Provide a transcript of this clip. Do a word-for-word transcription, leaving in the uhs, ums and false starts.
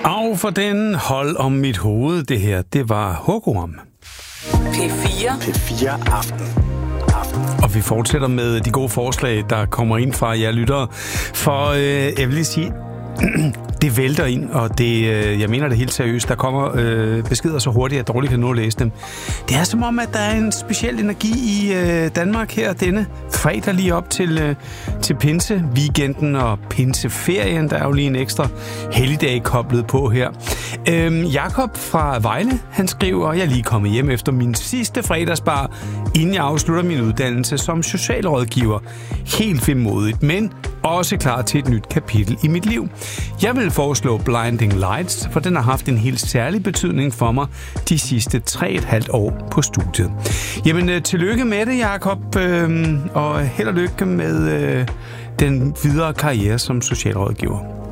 Og for den hold om mit hoved, det her, det var Hukum. P fire. P fire Aften. Aften. Og vi fortsætter med de gode forslag, der kommer ind fra jer lyttere. For øh, jeg vil lige sige, det vælter ind, og det, øh, jeg mener det helt seriøst. Der kommer øh, beskeder så hurtigt, at jeg dårligt kan nå at læse dem. Det er som om, at der er en speciel energi i øh, Danmark her denne fredag lige op til, øh, til pinse-weekenden og pinseferien. Der er jo lige en ekstra helligdag koblet på her. Øh, Jakob fra Vejle, han skriver, at jeg er lige kommet hjem efter min sidste fredagsbar, inden jeg afslutter min uddannelse som socialrådgiver. Helt vemodigt, men også klar til et nyt kapitel i mit liv. Jeg vil foreslå Blinding Lights, for den har haft en helt særlig betydning for mig de sidste tre og et halvt år på studiet. Jamen, tillykke med det, Jakob, øh, og held og lykke med øh, den videre karriere som socialrådgiver.